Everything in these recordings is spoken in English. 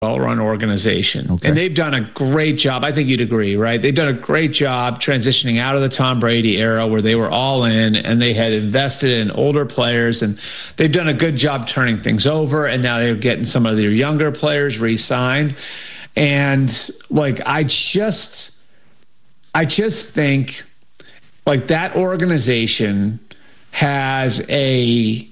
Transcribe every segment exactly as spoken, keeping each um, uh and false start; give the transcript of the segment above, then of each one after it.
well-run organization. Okay. And they've done a great job. I think you'd agree, right? They've done a great job transitioning out of the Tom Brady era where they were all in and they had invested in older players, and they've done a good job turning things over. And now they're getting some of their younger players re-signed. And like, I just, I just think like that organization has a,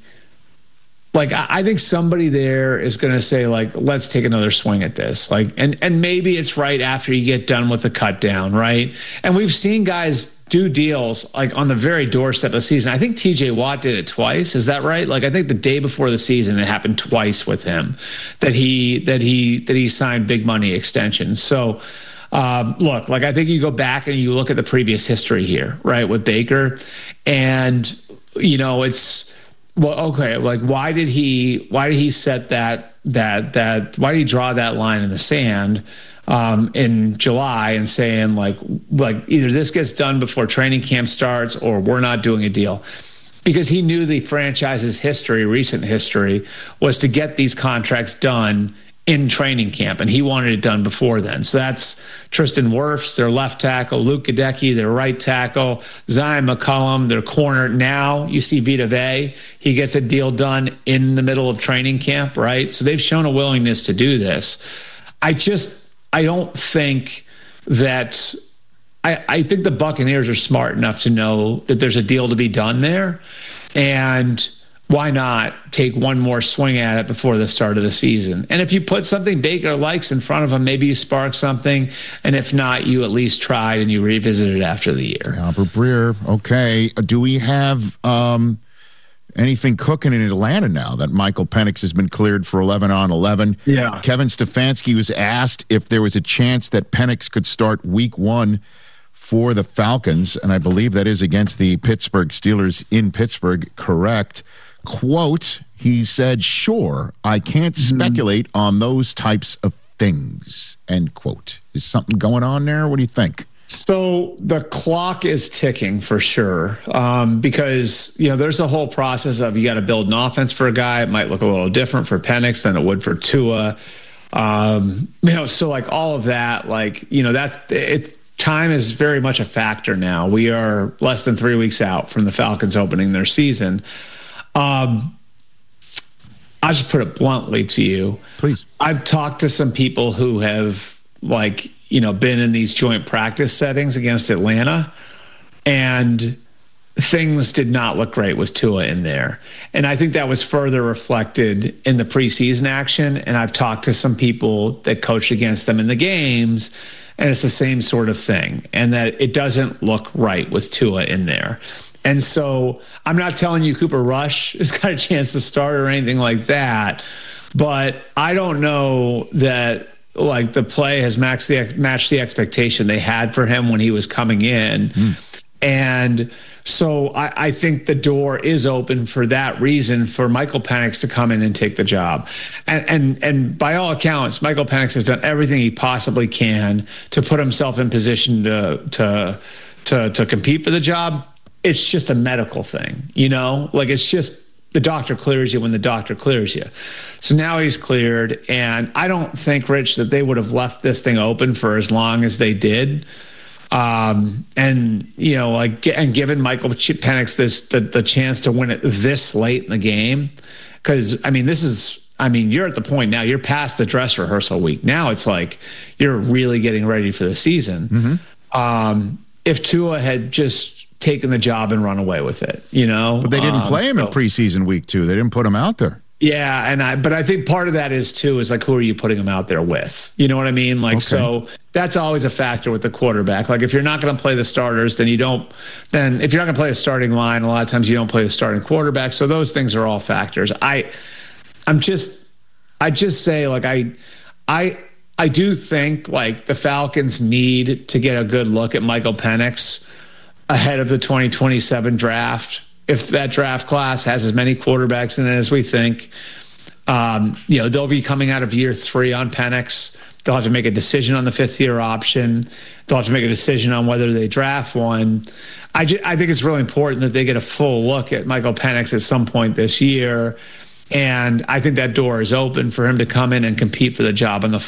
Like, I think somebody there is going to say, like, let's take another swing at this. Like, and, and maybe it's right after you get done with the cut down, right? And we've seen guys do deals, like, on the very doorstep of the season. I think T J Watt did it twice. Is that right? Like, I think the day before the season, it happened twice with him that he, that he, that he signed big money extensions. So, um, look, like, I think you go back and you look at the previous history here, right, with Baker. And, you know, it's, well, okay, like why did he why did he set that that that why did he draw that line in the sand um, in July and saying like like either this gets done before training camp starts or we're not doing a deal? Because he knew the franchise's history, recent history, was to get these contracts done in training camp, and he wanted it done before then. So that's Tristan Wirfs, their left tackle, Luke Gadecki, their right tackle, Zion McCollum, their corner. Now you see Vita Vea, he gets a deal done in the middle of training camp, right? So they've shown a willingness to do this. I just, I don't think that, I, I think the Buccaneers are smart enough to know that there's a deal to be done there. And why not take one more swing at it before the start of the season? And if you put something Baker likes in front of him, maybe you spark something. And if not, you at least tried and you revisit it after the year. Albert Breer. Okay. Do we have um, anything cooking in Atlanta now that Michael Penix has been cleared for eleven on eleven? Yeah. Kevin Stefanski was asked if there was a chance that Penix could start week one for the Falcons. And I believe that is against the Pittsburgh Steelers in Pittsburgh. Correct. Quote, he said, sure, I can't speculate mm-hmm. on those types of things, end quote. Is something going on there? What do you think? So the clock is ticking for sure, um, because, you know, there's a whole process of you got to build an offense for a guy. It might look a little different for Penix than it would for Tua. Um, you know, so like all of that, like, you know, that it, time is very much a factor now. We are less than three weeks out from the Falcons opening their season. Um, I'll just put it bluntly to you. Please. I've talked to some people who have, like, you know, been in these joint practice settings against Atlanta, and things did not look great with Tua in there. And I think that was further reflected in the preseason action. And I've talked to some people that coached against them in the games, and it's the same sort of thing. And that it doesn't look right with Tua in there. And so I'm not telling you Cooper Rush has got a chance to start or anything like that, but I don't know that like the play has matched the, matched the expectation they had for him when he was coming in. Mm. And so I, I think the door is open for that reason for Michael Penix to come in and take the job. And, and, and by all accounts, Michael Penix has done everything he possibly can to put himself in position to, to, to, to compete for the job. It's just a medical thing, you know, like it's just the doctor clears you when the doctor clears you. So now he's cleared. And I don't think, Rich, that they would have left this thing open for as long as they did. Um, and, you know, like, and given Michael Penix this, the, the chance to win it this late in the game. Cause I mean, this is, I mean, you're at the point now, you're past the dress rehearsal week. Now it's like, you're really getting ready for the season. Mm-hmm. Um, if Tua had just taken the job and run away with it, you know, but they didn't play him um, so, in preseason week two. They didn't put him out there. Yeah. And I, but I think part of that is too, is like, who are you putting him out there with? You know what I mean? Like, okay. So that's always a factor with the quarterback. Like if you're not going to play the starters, then you don't, then if you're not going to play a starting line, a lot of times you don't play the starting quarterback. So those things are all factors. I, I'm just, I just say like, I, I, I do think like the Falcons need to get a good look at Michael Penix ahead of the twenty twenty-seven draft. If that draft class has as many quarterbacks in it as we think, um, you know, they'll be coming out of year three on Penix. They'll have to make a decision on the fifth year option. They'll have to make a decision on whether they draft one. I, just, I think it's really important that they get a full look at Michael Penix at some point this year. And I think that door is open for him to come in and compete for the job on the